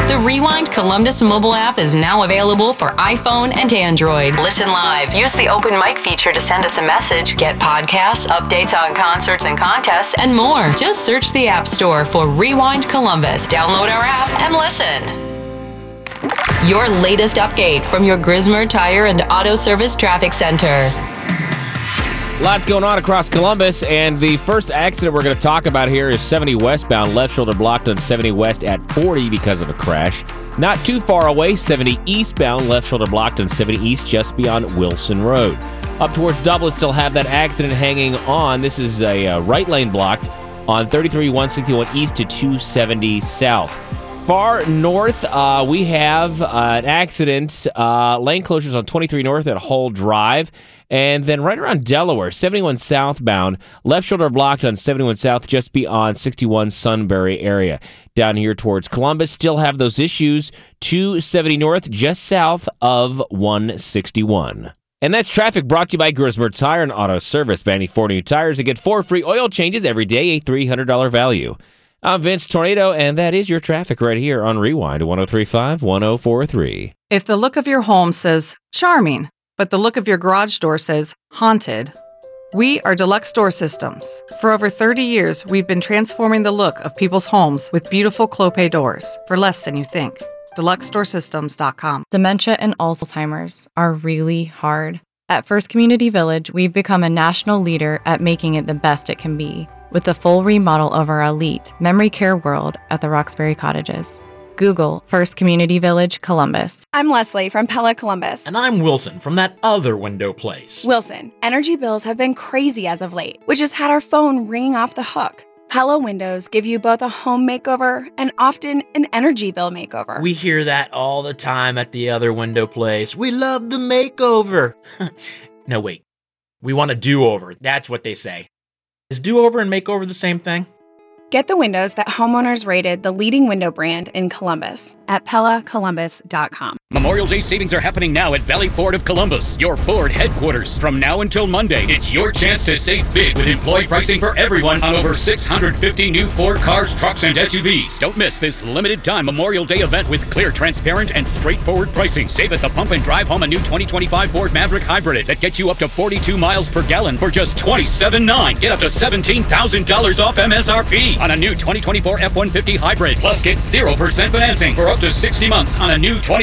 The Rewind Columbus mobile app is now available for iPhone and Android. Listen live. Use the open mic feature to send us a message. Get podcasts, updates on concerts and contests, and more. Just search the App Store for Rewind Columbus. Download our app and listen. Your latest update from your Grismer Tire and Auto Service Traffic Center. Lots going on across Columbus, and the first accident we're going to talk about here is 70 westbound, left shoulder blocked on 70 west at 40 because of a crash. Not too far away, 70 eastbound, left shoulder blocked on 70 east just beyond Wilson Road. Up towards Dublin, still have that accident hanging on. This is a right lane blocked on 33 161 east to 270 south. Far north, we have an accident, lane closures on 23 north at Hull Drive. And then right around Delaware, 71 southbound, left shoulder blocked on 71 south just beyond 61 Sunbury area. Down here towards Columbus, still have those issues, 270 north just south of 161. And that's traffic brought to you by Grismer Tire and Auto Service. Buy any 4 new tires and get 4 free oil changes every day, a $300 value. I'm Vince Tornado, and that is your traffic right here on Rewind 103.5-1043. If the look of your home says charming, but the look of your garage door says haunted, we are Deluxe Door Systems. For over 30 years, we've been transforming the look of people's homes with beautiful Clopay doors for less than you think. DeluxeDoorSystems.com. Dementia and Alzheimer's are really hard. At First Community Village, we've become a national leader at making it the best it can be, with the full remodel of our elite memory care world at the Roxbury Cottages. Google First Community Village, Columbus. I'm Leslie from Pella Columbus. And I'm Wilson from that other window place. Wilson, energy bills have been crazy as of late, which has had our phone ringing off the hook. Pella windows give you both a home makeover and often an energy bill makeover. We hear that all the time at the other window place. We love the makeover. No, wait. We want a do-over. That's what they say. Is do-over and makeover the same thing? Get the windows that homeowners rated the leading window brand in Columbus at PellaColumbus.com. Memorial Day savings are happening now at Valley Ford of Columbus, your Ford headquarters. From now until Monday, it's your chance to save big with employee pricing for everyone on over 650 new Ford cars, trucks, and SUVs. Don't miss this limited time Memorial Day event with clear, transparent, and straightforward pricing. Save at the pump and drive home a new 2025 Ford Maverick Hybrid that gets you up to 42 miles per gallon for just $27,900. Get up to $17,000 off MSRP on a new 2024 F-150 Hybrid. Plus, get 0% financing for up to 60 months on a new 20